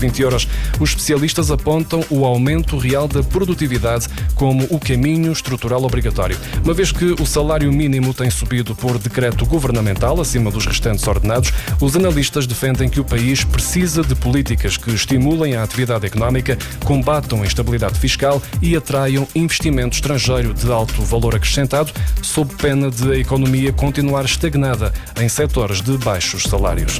€20. Os especialistas apontam o aumento real da produtividade como o caminho estrutural obrigatório. Uma vez que o salário mínimo tem subido por decreto governamental acima dos restantes ordenados, os analistas defendem que o país precisa de políticas que estimulem a atividade económica, combatam a instabilidade fiscal e atraiam investimento estrangeiro de alto valor acrescentado, sob pena de a economia continuar estagnada em setores de baixos salários.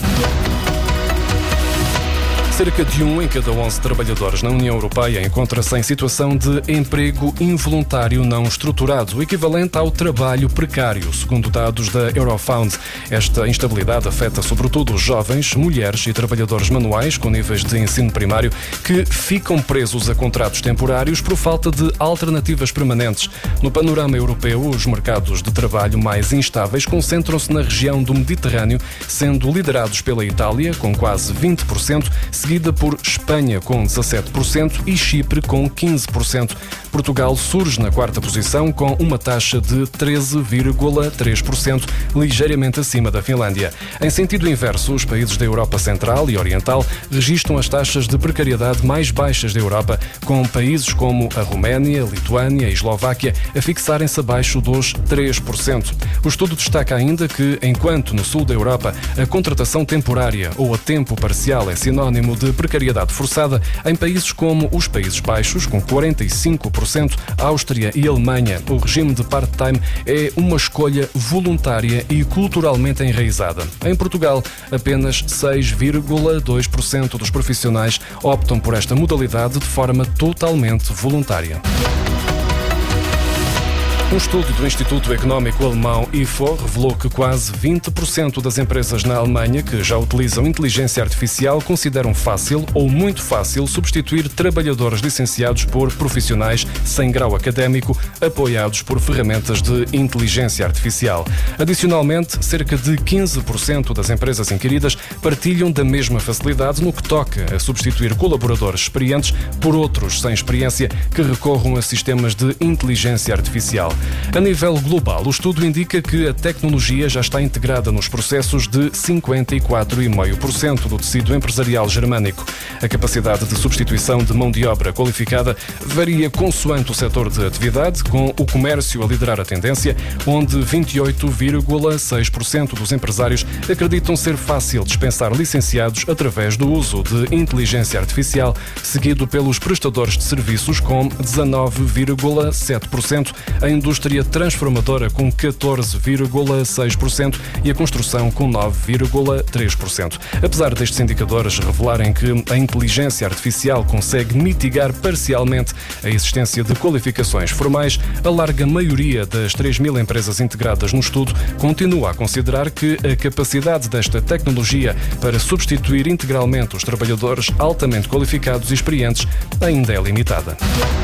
Cerca de 1 em cada 11 trabalhadores na União Europeia encontra-se em situação de emprego involuntário não estruturado, o equivalente ao trabalho precário, segundo dados da Eurofound. Esta instabilidade afeta sobretudo os jovens, mulheres e trabalhadores manuais com níveis de ensino primário que ficam presos a contratos temporários por falta de alternativas permanentes. No panorama europeu, os mercados de trabalho mais instáveis concentram-se na região do Mediterrâneo, sendo liderados pela Itália, com quase 20%, seguida por Espanha com 17% e Chipre com 15%. Portugal surge na quarta posição com uma taxa de 13,3%, ligeiramente acima da Finlândia. Em sentido inverso, os países da Europa Central e Oriental registram as taxas de precariedade mais baixas da Europa, com países como a Roménia, a Lituânia e a Eslováquia a fixarem-se abaixo dos 3%. O estudo destaca ainda que, enquanto no sul da Europa a contratação temporária ou a tempo parcial é sinónimo de precariedade forçada, em países como os Países Baixos, com 45%, Áustria e Alemanha, o regime de part-time é uma escolha voluntária e culturalmente enraizada. Em Portugal, apenas 6,2% dos profissionais optam por esta modalidade de forma totalmente voluntária. Um estudo do Instituto Económico Alemão IFO revelou que quase 20% das empresas na Alemanha que já utilizam inteligência artificial consideram fácil ou muito fácil substituir trabalhadores licenciados por profissionais sem grau académico apoiados por ferramentas de inteligência artificial. Adicionalmente, cerca de 15% das empresas inquiridas partilham da mesma facilidade no que toca a substituir colaboradores experientes por outros sem experiência que recorram a sistemas de inteligência artificial. A nível global, o estudo indica que a tecnologia já está integrada nos processos de 54,5% do tecido empresarial germânico. A capacidade de substituição de mão de obra qualificada varia consoante o setor de atividade, com o comércio a liderar a tendência, onde 28,6% dos empresários acreditam ser fácil dispensar licenciados através do uso de inteligência artificial, seguido pelos prestadores de serviços com 19,7%, a indústria transformadora com 14,6% e a construção com 9,3%. Apesar destes indicadores revelarem que a inteligência artificial consegue mitigar parcialmente a existência de qualificações formais, a larga maioria das 3.000 empresas integradas no estudo continua a considerar que a capacidade desta tecnologia para substituir integralmente os trabalhadores altamente qualificados e experientes ainda é limitada.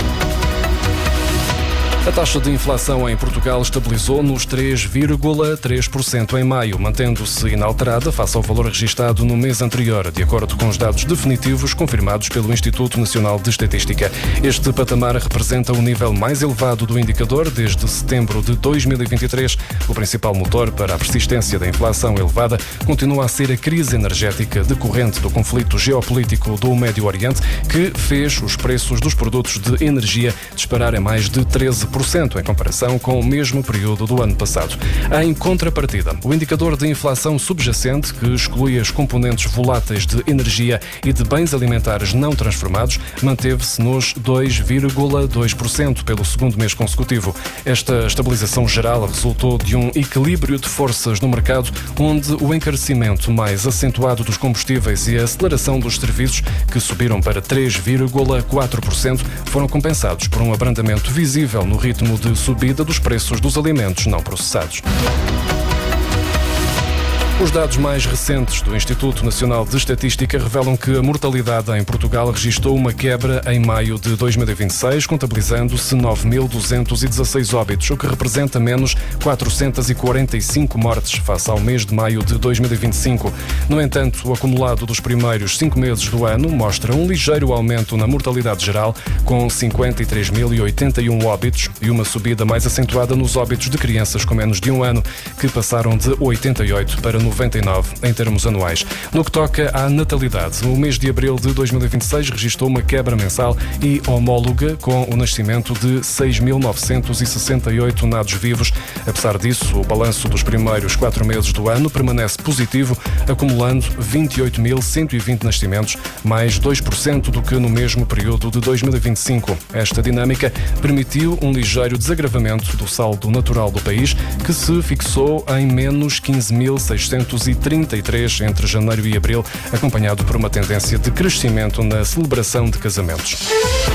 A taxa de inflação em Portugal estabilizou nos 3,3% em maio, mantendo-se inalterada face ao valor registado no mês anterior, de acordo com os dados definitivos confirmados pelo Instituto Nacional de Estatística. Este patamar representa o nível mais elevado do indicador desde setembro de 2023. O principal motor para a persistência da inflação elevada continua a ser a crise energética decorrente do conflito geopolítico do Médio Oriente, que fez os preços dos produtos de energia dispararem mais de 13%. Em comparação com o mesmo período do ano passado. Em contrapartida, o indicador de inflação subjacente, que exclui as componentes voláteis de energia e de bens alimentares não transformados, manteve-se nos 2,2% pelo segundo mês consecutivo. Esta estabilização geral resultou de um equilíbrio de forças no mercado, onde o encarecimento mais acentuado dos combustíveis e a aceleração dos serviços, que subiram para 3,4%, foram compensados por um abrandamento visível no ritmo de subida dos preços dos alimentos não processados. Os dados mais recentes do Instituto Nacional de Estatística revelam que a mortalidade em Portugal registrou uma quebra em maio de 2026, contabilizando-se 9.216 óbitos, o que representa menos 445 mortes face ao mês de maio de 2025. No entanto, o acumulado dos primeiros 5 meses do ano mostra um ligeiro aumento na mortalidade geral, com 53.081 óbitos e uma subida mais acentuada nos óbitos de crianças com menos de 1 ano, que passaram de 88 para 0,99 em termos anuais. No que toca à natalidade, o mês de abril de 2026 registrou uma quebra mensal e homóloga com o nascimento de 6.968 nados vivos. Apesar disso, o balanço dos primeiros 4 meses do ano permanece positivo, acumulando 28.120 nascimentos, mais 2% do que no mesmo período de 2025. Esta dinâmica permitiu um ligeiro desagravamento do saldo natural do país, que se fixou em menos 15.633 entre janeiro e abril, acompanhado por uma tendência de crescimento na celebração de casamentos.